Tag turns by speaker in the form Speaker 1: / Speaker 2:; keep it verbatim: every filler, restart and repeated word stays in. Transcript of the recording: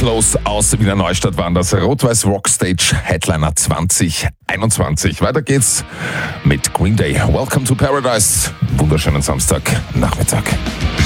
Speaker 1: Los aus Wiener Neustadt waren das Rot-Weiß Rockstage Headliner zwanzig einundzwanzig. Weiter geht's mit Green Day. Welcome to Paradise. Wunderschönen Samstagnachmittag.